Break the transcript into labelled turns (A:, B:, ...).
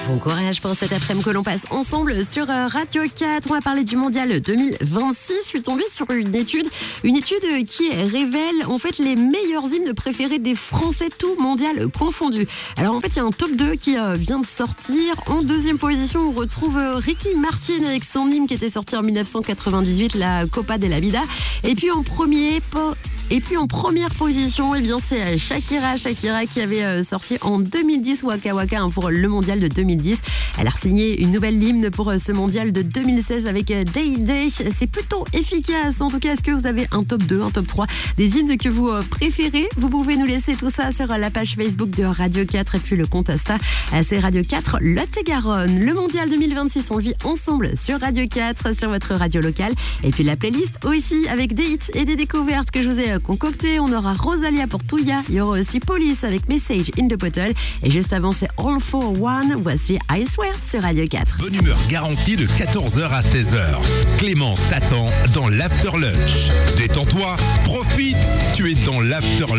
A: Bon courage pour cet après-midi que l'on passe ensemble sur Radio 4. On va parler du mondial 2026. Je suis tombée sur une étude qui révèle en fait les meilleurs hymnes préférés des Français, tout mondial confondu. Alors en fait, il y a un top 2 qui vient de sortir. En deuxième position, on retrouve Ricky Martin avec son hymne qui était sorti en 1998, la Copa de la Vida. Et puis en première position, eh bien, c'est Shakira qui avait sorti en 2010 Waka Waka pour le mondial de 2010. Elle a signé une nouvelle hymne pour ce mondial de 2016 avec Day Day. C'est plutôt efficace. En tout cas, est-ce que vous avez un top 2, un top 3 des hymnes que vous préférez? Vous pouvez nous laisser tout ça sur la page Facebook de Radio 4 et puis le compte Insta, c'est Radio 4 Lot-et-Garonne. Le mondial 2026, on le vit ensemble sur Radio 4, sur votre radio locale. Et puis la playlist aussi avec des hits et des découvertes que je vous ai concocté. On aura Rosalia pour Touya, il y aura aussi Police avec Message in the Bottle et juste avant c'est All for One. Voici I Swear sur Radio 4.
B: Bonne humeur garantie de 14h à 16h. Clémence t'attend dans l'After Lunch. Détends-toi, profite, tu es dans l'After